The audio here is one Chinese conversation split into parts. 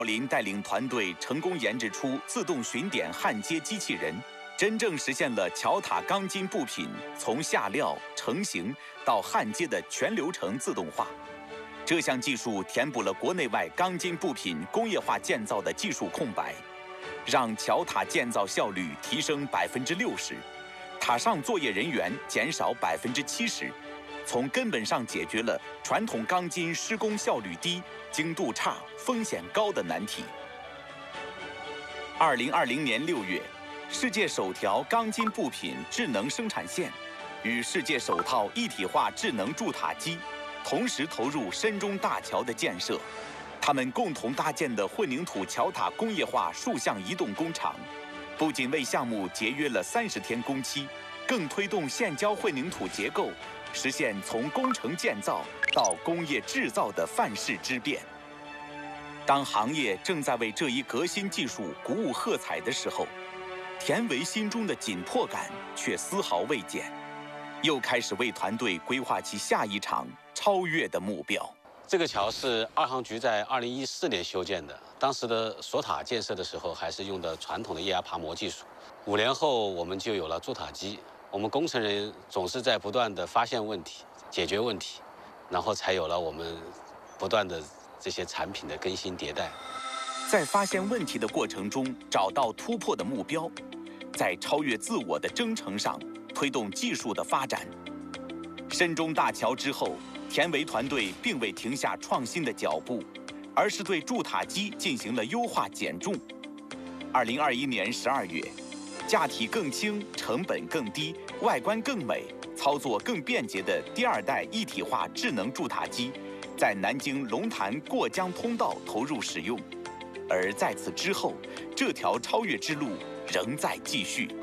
林带领团队成功研制出自动巡点焊接机器人，真正实现了桥塔钢筋部品从下料、成型到焊接的全流程自动化。这项技术填补了国内外钢筋部品工业化建造的技术空白，让桥塔建造效率提升60%，塔上作业人员减少70%，从根本上解决了传统钢筋施工效率低、精度差、风险高的难题。2020年6月，世界首条钢筋部品智能生产线与世界首套一体化智能铸塔机同时投入深中大桥的建设。他们共同搭建的混凝土桥塔工业化数项移动工厂，不仅为项目节约了30天工期，更推动现浇混凝土结构实现从工程建造到工业制造的范式之变。当行业正在为这一革新技术鼓舞喝彩的时候，田维心中的紧迫感却丝毫未减，又开始为团队规划起下一场超越的目标。 这个桥是二航局在2014年修建的，当时的锁塔建设的时候还是用的传统的液压爬模技术。5年后，我们就有了铸塔机。我们工程人总是在不断的发现问题、解决问题，然后才有了我们不断的这些产品的更新迭代。 在发现问题的过程中找到突破的目标，在超越自我的征程上推动技术的发展。深中大桥之后，田维团队并未停下创新的脚步，而是对铸塔机进行了优化减重。2021年12月，架体更轻、成本更低、外观更美、操作更便捷的第2代一体化智能铸塔机，在南京龙潭过江通道投入使用。而在此之后，这条超越之路仍在继续。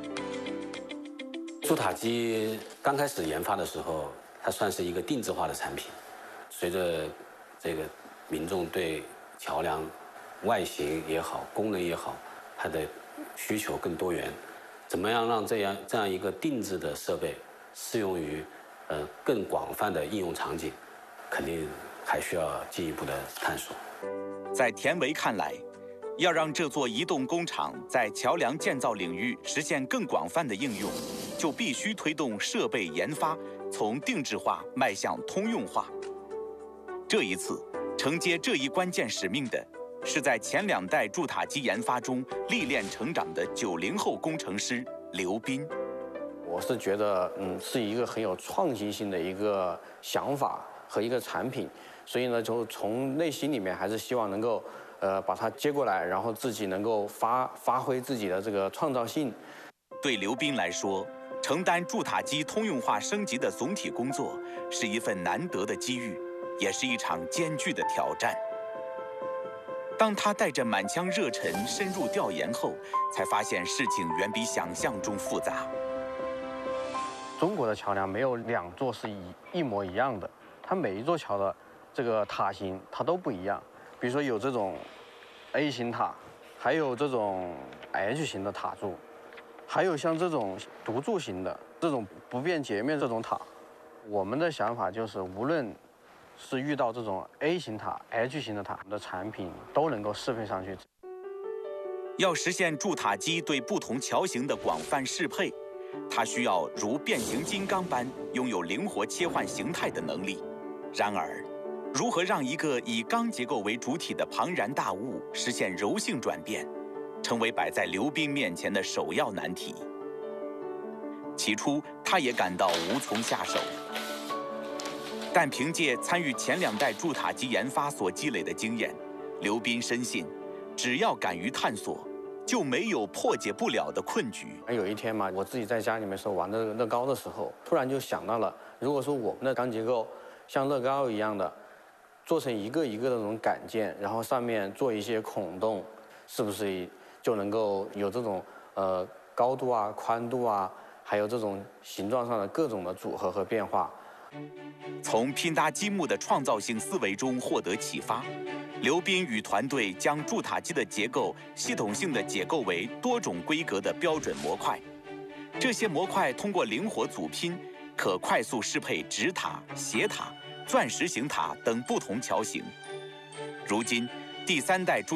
铸塔机刚开始研发的时候，它算是一个定制化的产品。随着这个民众对桥梁外形也好、功能也好，它的需求更多元，怎么样让这样一个定制的设备适用于更广泛的应用场景，肯定还需要进一步的探索。 在田维看来，要让这座移动工厂在桥梁建造领域实现更广泛的应用，就必须推动设备研发从定制化迈向通用化。这一次，承接这一关键使命的是在前2代铸塔机研发中历练成长的90后工程师刘斌。 我是觉得，是一个很有创新性的一个想法和一个产品，所以呢，就从内心里面还是希望能够，把它接过来，然后自己能够发挥自己的这个创造性。 对刘斌来说，承担铸塔机通用化升级的总体工作是一份难得的机遇，也是一场艰巨的挑战。当他带着满腔热忱深入调研后，才发现事情远比想象中复杂。 中国的桥梁没有2座是一模一样的，它每一座桥的这个塔型它都不一样。比如说有这种 A 型塔，还有这种 H 型的塔柱，还有像这种独柱型的这种不变截面这种塔。我们的想法就是，无论是遇到这种 A 型塔、H 型的塔，我们的产品都能够适配上去。 要实现铸塔机对不同桥型的广泛适配，它需要如变形金刚般拥有灵活切换形态的能力。然而，如何让一个以钢结构为主体的庞然大物实现柔性转变，成为摆在刘斌面前的首要难题。起初，他也感到无从下手。但凭借参与前2代铸塔机研发所积累的经验，刘斌深信，只要敢于探索，就没有破解不了的困局。 有一天嘛，我自己在家里面时候玩乐高的时候，突然就想到了，如果说我们的钢结构像乐高一样的做成一个一个的这种杆件，然后上面做一些孔洞，是不是就能够有这种高度啊、宽度啊，还有这种形状上的各种的组合和变化？ 从拼搭积木的创造性思维中获得启发，刘斌与团队将铸塔机的结构系统性的解构为多种规格的标准模块。这些模块通过灵活组拼，可快速适配直塔、斜塔、钻石型塔等不同桥型。如今，第3代铸